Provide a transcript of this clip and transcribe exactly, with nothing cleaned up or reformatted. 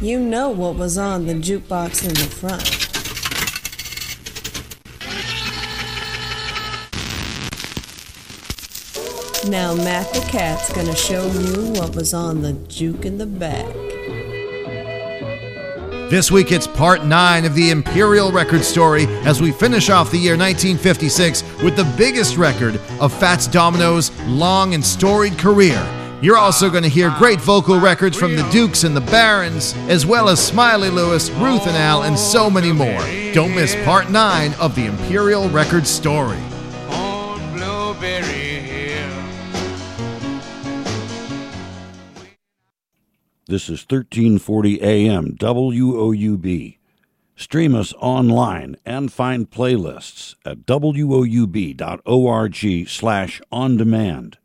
You know what was on the jukebox in the front. Now Matt the Cat's gonna show you what was on the juke in the back. This week it's part nine of the Imperial Record story as we finish off the year nineteen fifty-six with the biggest record of Fats Domino's long and storied career. You're also going to hear great vocal records from the Dukes and the Barons, as well as Smiley Lewis, Ruth and Al, and so many more. Don't miss part nine of the Imperial Record story. On Blueberry Hill. This is thirteen forty A M W O U B. Stream us online and find playlists at W O U B dot org slash on demand.